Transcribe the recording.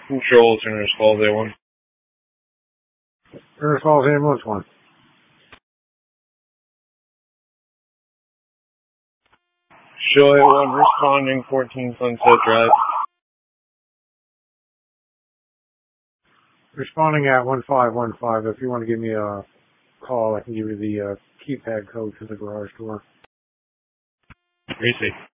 Control, Turner's Falls A1. Turner's Falls Ambulance 1. Show A1 responding, 14 Sunset Drive. Responding at 1515. If you want to give me a call, I can give you the keypad code to the garage door. Receive.